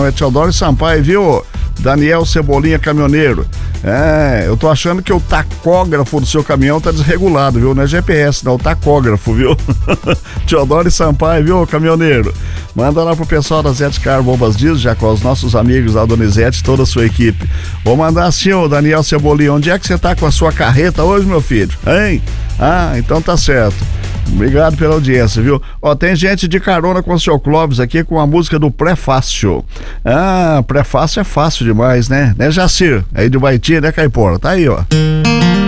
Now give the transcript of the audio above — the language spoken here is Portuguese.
não, é Teodoro Sampaio, viu? Daniel Cebolinha, caminhoneiro. Eu tô achando que o tacógrafo do seu caminhão tá desregulado, viu? Não é GPS, não, o tacógrafo, viu? Teodoro Sampaio, viu, caminhoneiro? Manda lá pro pessoal da Zete Car Bombas Diesel, já com os nossos amigos da Donizete, toda a sua equipe. Vou mandar assim, ô Daniel Cebolinha, onde é que você tá com a sua carreta hoje, meu filho? Hein? Então tá certo. Obrigado pela audiência, viu? Tem gente de carona com o seu Clóvis aqui com a música do Pré-Fácil. Pré-Fácil é fácil demais, né? Né, Jacir? Aí de Baiti, né, Caipora? Tá aí, ó.